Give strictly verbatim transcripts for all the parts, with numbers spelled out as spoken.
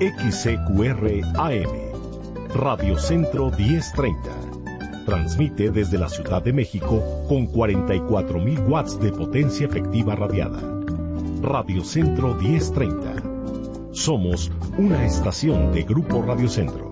X C Q R A M, Radio Centro diez treinta. Transmite desde la Ciudad de México con cuarenta y cuatro mil watts de potencia efectiva radiada. Radio Centro diez treinta. Somos una estación de Grupo Radio Centro.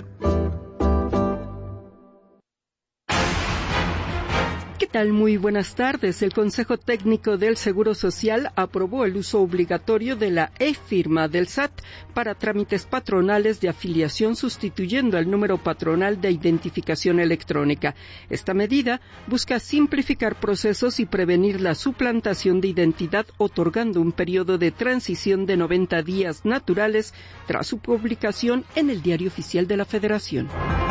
¿Qué tal? Muy buenas tardes. El Consejo Técnico del Seguro Social aprobó el uso obligatorio de la e-firma del S A T para trámites patronales de afiliación, sustituyendo al número patronal de identificación electrónica. Esta medida busca simplificar procesos y prevenir la suplantación de identidad, otorgando un periodo de transición de noventa días naturales tras su publicación en el Diario Oficial de la Federación.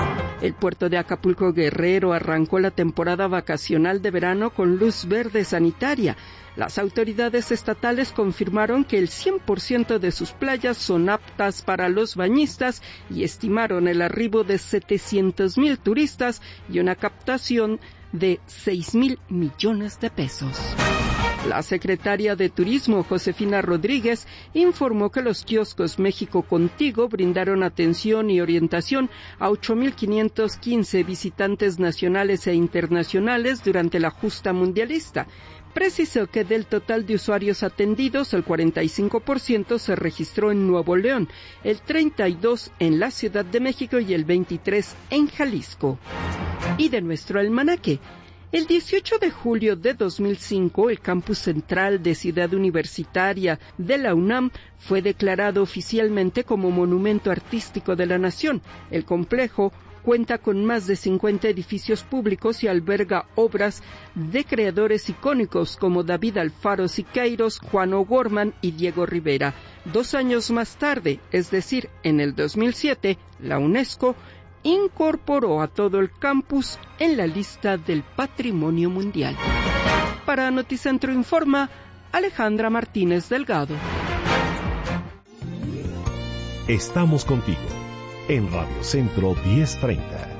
El puerto de Acapulco Guerrero arrancó la temporada vacacional de verano con luz verde sanitaria. Las autoridades estatales confirmaron que el cien por ciento de sus playas son aptas para los bañistas y estimaron el arribo de setecientos mil turistas y una captación de seis mil millones de pesos. La secretaria de Turismo, Josefina Rodríguez, informó que los kioscos México Contigo brindaron atención y orientación a ocho mil quinientos quince visitantes nacionales e internacionales durante la justa mundialista. Precisó que del total de usuarios atendidos, el cuarenta y cinco por ciento se registró en Nuevo León, el treinta y dos por ciento en la Ciudad de México y el veintitrés por ciento en Jalisco. Y de nuestro almanaque. El dieciocho de julio de dos mil cinco, el campus central de Ciudad Universitaria de la UNAM fue declarado oficialmente como Monumento Artístico de la Nación. El complejo cuenta con más de cincuenta edificios públicos y alberga obras de creadores icónicos como David Alfaro Siqueiros, Juan O'Gorman y Diego Rivera. Dos años más tarde, es decir, en el dos mil siete, la UNESCO incorporó a todo el campus en la lista del Patrimonio Mundial. Para Noticentro Informa, Alejandra Martínez Delgado. Estamos contigo en Radio Centro diez treinta.